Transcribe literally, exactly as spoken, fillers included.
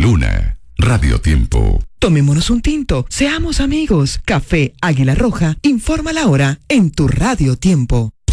Luna, Radio Tiempo. Tomémonos un tinto, seamos amigos. Café Águila Roja, informa la hora en tu Radio Tiempo.